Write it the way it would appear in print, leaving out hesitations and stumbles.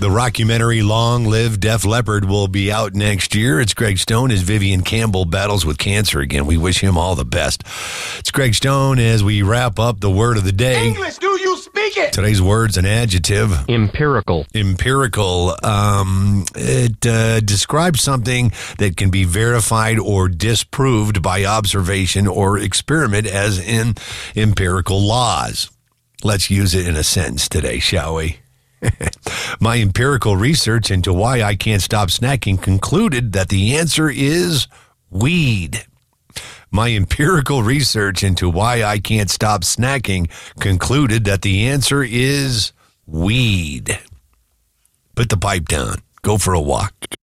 The rockumentary Long Live Def Leppard will be out next year. It's Greg Stone as Vivian Campbell battles with cancer again. We wish him all the best. It's Greg Stone as we wrap up the word of the day. English, do you speak it? Today's word's an adjective. Empirical. Empirical. It describes something that can be verified or disproved by observation or experiment, as in empirical laws. Let's use it in a sentence today, shall we? My empirical research into why I can't stop snacking concluded that the answer is weed. My empirical research into why I can't stop snacking concluded that the answer is weed. Put the pipe down. Go for a walk.